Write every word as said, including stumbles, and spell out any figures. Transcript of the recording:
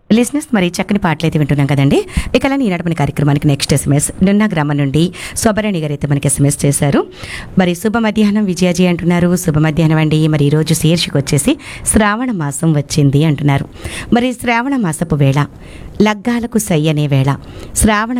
లిజినెస్ మరి చక్కని పాటలు అయితే వింటున్నాం కదండి. ఇక అలా ఈనాడు మన కార్యక్రమానికి నెక్స్ట్ ఎస్ఎంఎస్ నిన్న గ్రామం నుండి శోభరాణి గారు అయితే మనకి ఎస్ఎంఎస్ చేశారు. మరి శుభ మధ్యాహ్నం విజయాజీ అంటున్నారు. శుభ మధ్యాహ్నం అండి. మరి ఈరోజు శీర్షిక వచ్చేసి శ్రావణ మాసం వచ్చింది అంటున్నారు. మరి శ్రావణ మాసపు వేళ లగ్గాలకు సై అనే వేళ శ్రావణ